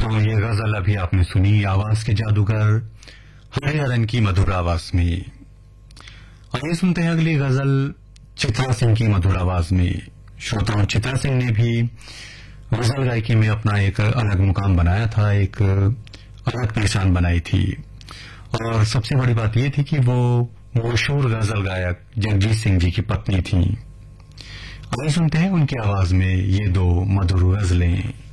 दोस्तों, ये गजल अभी आपने सुनी आवाज के जादूगर हरिहरन की मधुर आवाज में। और ये सुनते हैं अगली गजल चित्रा सिंह की मधुर आवाज में। श्रोताओं, चित्रा सिंह ने भी गजल गायकी में अपना एक अलग मुकाम बनाया था, एक अलग पहचान बनाई थी। और सबसे बड़ी बात यह थी कि वो मशहूर गजल गायक जगजीत सिंह जी की पत्नी थी। आइए सुनते हैं उनकी आवाज में ये दो मधुर गजलें।